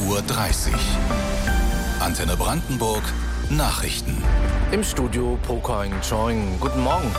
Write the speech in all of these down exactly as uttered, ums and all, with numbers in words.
Uhr dreißig. Antenne Brandenburg, Nachrichten. Im Studio Pokoing Choing. Guten Morgen.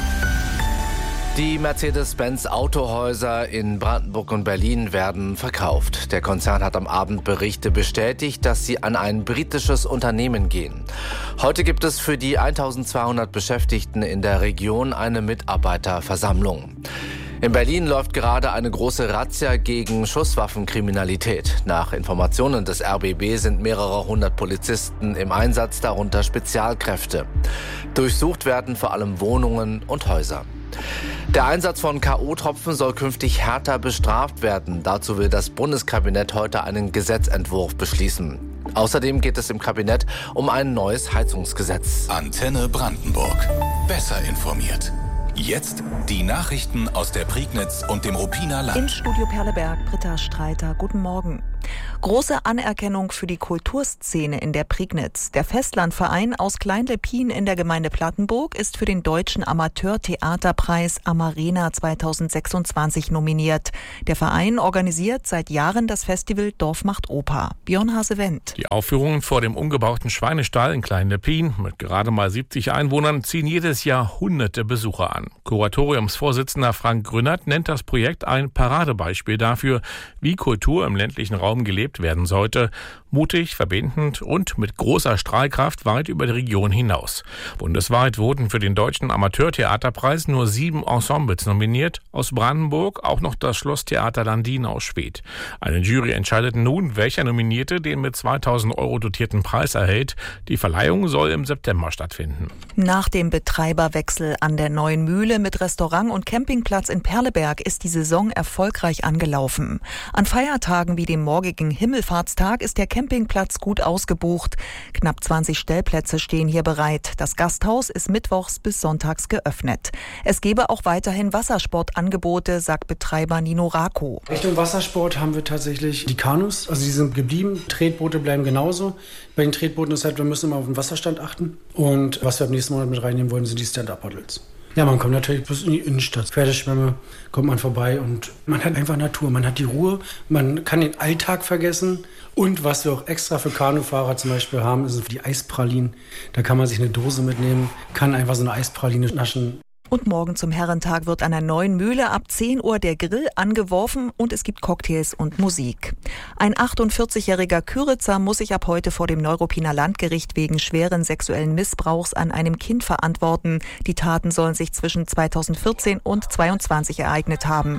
Die Mercedes-Benz Autohäuser in Brandenburg und Berlin werden verkauft. Der Konzern hat am Abend Berichte bestätigt, dass sie an ein britisches Unternehmen gehen. Heute gibt es für die eintausendzweihundert Beschäftigten in der Region eine Mitarbeiterversammlung. In Berlin läuft gerade eine große Razzia gegen Schusswaffenkriminalität. Nach Informationen des R B B sind mehrere hundert Polizisten im Einsatz, darunter Spezialkräfte. Durchsucht werden vor allem Wohnungen und Häuser. Der Einsatz von K O-Tropfen soll künftig härter bestraft werden. Dazu will das Bundeskabinett heute einen Gesetzentwurf beschließen. Außerdem geht es im Kabinett um ein neues Heizungsgesetz. Antenne Brandenburg. Besser informiert. Jetzt die Nachrichten aus der Prignitz und dem Ruppiner Land. Im Studio Perleberg, Britta Streiter. Guten Morgen. Große Anerkennung für die Kulturszene in der Prignitz. Der Festlandverein aus Klein-Leppin in der Gemeinde Plattenburg ist für den Deutschen Amateurtheaterpreis Amarena zweitausendsechsundzwanzig nominiert. Der Verein organisiert seit Jahren das Festival Dorf macht Oper. Björn Hase-Wendt. Die Aufführungen vor dem umgebauten Schweinestall in Klein-Leppin mit gerade mal siebzig Einwohnern ziehen jedes Jahr hunderte Besucher an. Kuratoriumsvorsitzender Frank Grünert nennt das Projekt ein Paradebeispiel dafür, wie Kultur im ländlichen Raum gelebt werden sollte. Mutig, verbindend und mit großer Strahlkraft weit über die Region hinaus. Bundesweit wurden für den Deutschen Amateurtheaterpreis nur sieben Ensembles nominiert. Aus Brandenburg auch noch das Schlosstheater Landin aus Schwedt. Eine Jury entscheidet nun, welcher Nominierte den mit zweitausend Euro dotierten Preis erhält. Die Verleihung soll im September stattfinden. Nach dem Betreiberwechsel an der Neuen Mühle mit Restaurant und Campingplatz in Perleberg ist die Saison erfolgreich angelaufen. An Feiertagen wie dem morgigen Himmelfahrtstag ist der Campingplatz gut ausgebucht. Knapp zwanzig Stellplätze stehen hier bereit. Das Gasthaus ist mittwochs bis sonntags geöffnet. Es gebe auch weiterhin Wassersportangebote, sagt Betreiber Nino Rako. Richtung Wassersport haben wir tatsächlich die Kanus, also die sind geblieben. Tretboote bleiben genauso. Bei den Tretbooten ist halt, wir müssen immer auf den Wasserstand achten. Und was wir ab nächsten Monat mit reinnehmen wollen, sind die Stand-Up-Paddles. Ja, man kommt natürlich bis in die Innenstadt. Pferdeschwemme kommt man vorbei und man hat einfach Natur. Man hat die Ruhe, man kann den Alltag vergessen. Und was wir auch extra für Kanufahrer zum Beispiel haben, sind die Eispralinen. Da kann man sich eine Dose mitnehmen, kann einfach so eine Eispraline naschen. Und morgen zum Herrentag wird an der Neuen Mühle ab zehn Uhr der Grill angeworfen und es gibt Cocktails und Musik. Ein achtundvierzigjähriger Küritzer muss sich ab heute vor dem Neuruppiner Landgericht wegen schweren sexuellen Missbrauchs an einem Kind verantworten. Die Taten sollen sich zwischen zweitausendvierzehn und zweitausendzweiundzwanzig ereignet haben.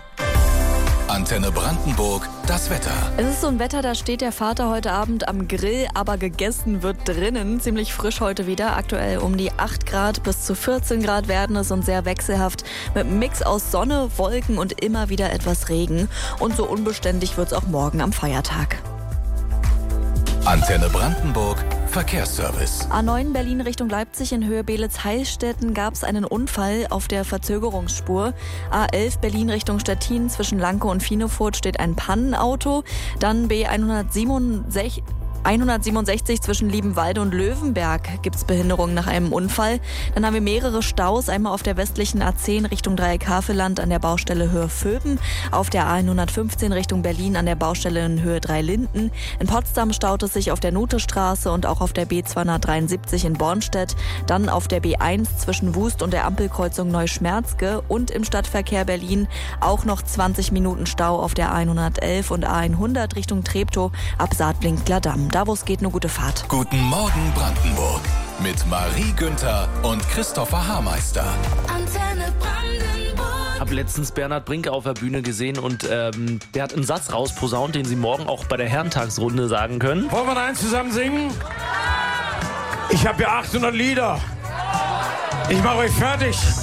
Antenne Brandenburg, das Wetter. Es ist so ein Wetter, da steht der Vater heute Abend am Grill, aber gegessen wird drinnen. Ziemlich frisch heute wieder. Aktuell um die acht Grad bis zu vierzehn Grad werden es und sehr wechselhaft. Mit einem Mix aus Sonne, Wolken und immer wieder etwas Regen. Und so unbeständig wird es auch morgen am Feiertag. Antenne Brandenburg, Verkehrsservice. A neun Berlin Richtung Leipzig in Höhe Beelitz-Heilstätten gab es einen Unfall auf der Verzögerungsspur. A elf Berlin Richtung Stettin zwischen Lanke und Finefurt steht ein Pannenauto. Dann B hundertsiebenundsechzig hundertsiebenundsechzig zwischen Liebenwalde und Löwenberg gibt es Behinderungen nach einem Unfall. Dann haben wir mehrere Staus, einmal auf der westlichen A zehn Richtung Dreieck-Havelland an der Baustelle Höhe Vöben, auf der A hundertfünfzehn Richtung Berlin an der Baustelle in Höhe drei Linden. In Potsdam staut es sich auf der Nutestraße und auch auf der B zweihundertdreiundsiebzig in Bornstedt. Dann auf der B eins zwischen Wust und der Ampelkreuzung Neuschmerzge und im Stadtverkehr Berlin auch noch zwanzig Minuten Stau auf der A hundertelf und A hundert Richtung Treptow ab Saatling-Gladam. Da, wo es geht, eine gute Fahrt. Guten Morgen Brandenburg mit Marie Günther und Christopher Haarmeister. Antenne Brandenburg. Hab letztens Bernhard Brink auf der Bühne gesehen und ähm, der hat einen Satz rausposaunt, den Sie morgen auch bei der Herrentagsrunde sagen können. Wollen wir eins zusammen singen? Ich habe ja achthundert Lieder. Ich mache euch fertig.